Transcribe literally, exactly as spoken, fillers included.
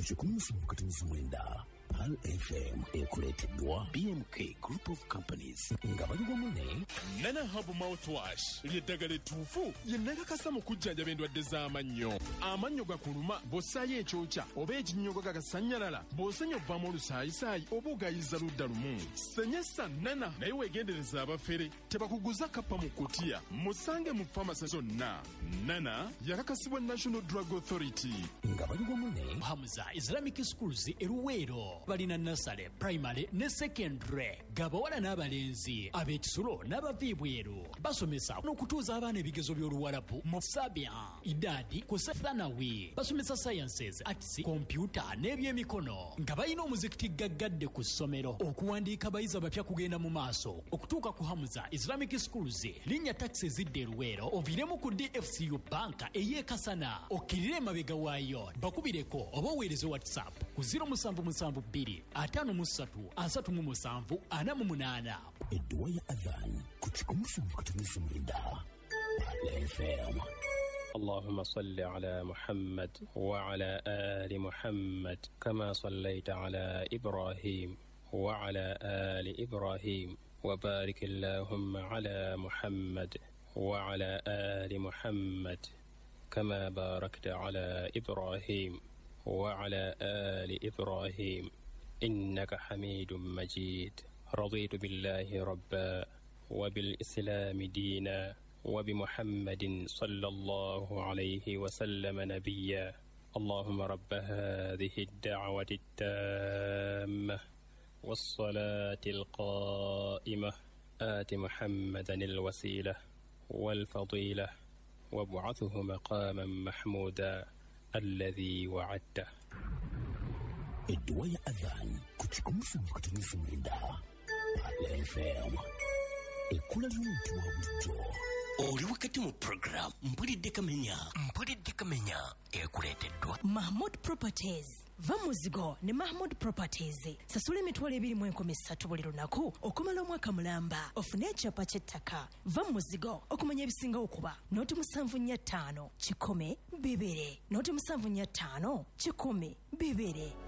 kikumi musanvu katunusu mwenda Pal F M ekuleeteddwa B M K Group of Companies nga bali wamu ne Nana Hub Mouthwash ly'eddagala ettuufu ye nnakakasa mu kujjanjaba endwadde z'amannyo. Amannyo gakuluma bw'ossaayo ekyokya oba ekinnyogo gagasannyalala bw'osenya obbamu olusaayisaayi oba ogayiza ludda lumu. Senyesa Nana naye weegendereza abafere tebakuguza kappa mu kutiya. Musange mu famasi zonna. Nana yakakasibwa National Drug Authority. Nga bali wamu ne Hamza Islamic Schools eruweero balina nasale primary ne secondary gabawala n'abalenzi ab'ekisulo n'abaviibweru basomesa n'okutuuza abaana ebigezo by'oluwalabu mu sabia idadi ku sethanawi basomesa sciences arts computer n'ebyemikono nga balina omuzikiti gaggadde ku ssomero okuwandiika bayizi abapya kugenda mu maaso okutuuka ku Hamza Islamic Schools linnya taxi zidde eruweero oviremu ku D F C U banka ey'ekasana okkirire emabega waayo bakubireko oba oweereze WhatsApp ku zero seven seven two atano musatu asatu mu musanvu ana mu munaana. Edduwa ya adhan ku kikumi musanvu katunusu mwenda Pal F M. اللهم صل على محمد وعلى آل محمد كما صليت على إبراهيم وعلى آل إبراهيم وبارك اللهم على محمد وعلى آل محمد كما باركت على إبراهيم وعلى آل إبراهيم إنك حميد مجيد. رضيت بالله ربا وبالإسلام دينا وبمحمد صلى الله عليه وسلم نبيا. اللهم رب هذه الدعوة التامة والصلاة القائمة آت محمدا الوسيلة والفضيلة وابعثه مقاما محمودا الذي وعدته. Edduwa ya adhan ku kikumi musanvu katunusu mwenda Pal F M. Ekkula ly'omuntu wa bulijjo. Oli wakati mu program mpulidde kamenya mpulidde kamenya ekuleeteddwa Mahmood Properties. Va muzigo ne Mahmood Properties. Sasula emitwalo ebiri mu enkumi ssatu buli lunaku okumala omwaka mulamba ofune ekyapa ky'ettaka. Va muzigo okumanya ebisinga okuba nooti musanvu nnya ttaano kikumi bibiri nooti musanvu nnya ttaano kikumi bibiri.